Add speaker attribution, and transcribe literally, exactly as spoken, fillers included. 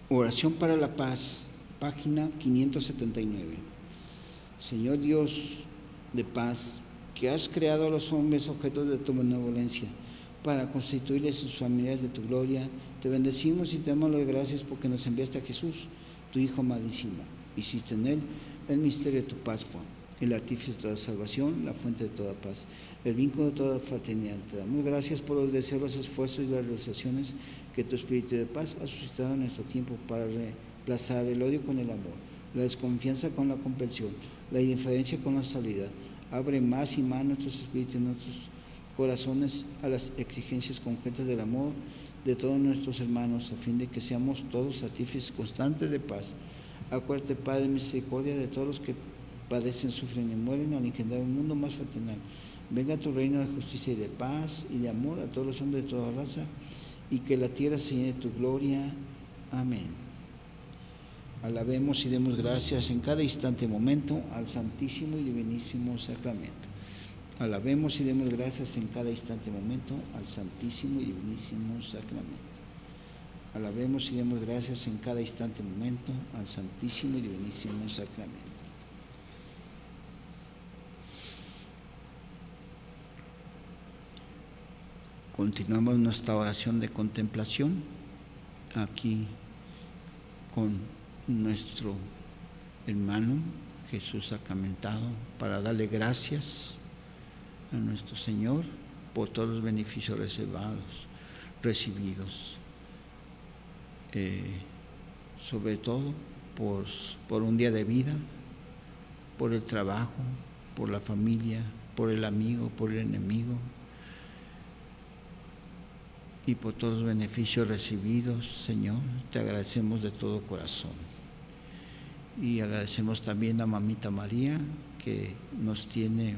Speaker 1: Oración para la paz, página quinientos setenta y nueve. Señor Dios de paz, que has creado a los hombres objetos de tu benevolencia, para constituirles sus familias de tu gloria, te bendecimos y te damos las gracias porque nos enviaste a Jesús, tu Hijo amadísimo. Hiciste en él el misterio de tu Pascua, el artífice de toda salvación, la fuente de toda paz, el vínculo de toda fraternidad. Te damos gracias por los deseos, los esfuerzos y las realizaciones que tu Espíritu de paz ha suscitado en nuestro tiempo para reemplazar el odio con el amor, la desconfianza con la comprensión, la indiferencia con la estabilidad. Abre más y más nuestros espíritus y nuestros corazones a las exigencias concretas del amor de todos nuestros hermanos, a fin de que seamos todos artífices constantes de paz. Acuérdate, Padre, misericordia de todos los que padecen, sufren y mueren al engendrar un mundo más fraternal. Venga a tu reino de justicia y de paz y de amor a todos los hombres de toda raza, y que la tierra se llene de tu gloria. Amén. Alabemos y demos gracias en cada instante y momento al Santísimo y Divinísimo Sacramento. Alabemos y demos gracias en cada instante y momento al Santísimo y Divinísimo Sacramento. Alabemos y demos gracias en cada instante y momento al Santísimo y Divinísimo Sacramento. Continuamos nuestra oración de contemplación aquí con nuestro hermano Jesús sacramentado, para darle gracias a nuestro Señor por todos los beneficios reservados, recibidos, eh, sobre todo por, por un día de vida, por el trabajo, por la familia, por el amigo, por el enemigo, y por todos los beneficios recibidos. Señor, te agradecemos de todo corazón. Y agradecemos también a Mamita María, que nos tiene